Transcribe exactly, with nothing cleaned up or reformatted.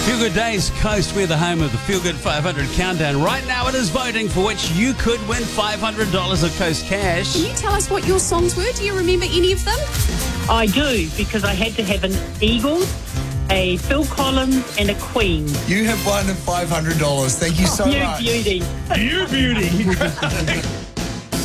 Feel Good Days Coast, we're the home of the Feel Good five hundred Countdown. Right now it is voting for which you could win five hundred dollars of Coast cash. Can you tell us what your songs were? Do you remember any of them? I do, because I had to have an Eagles, a Phil Collins and a Queen. You have won five hundred dollars. Thank you so You much. beauty. You beauty.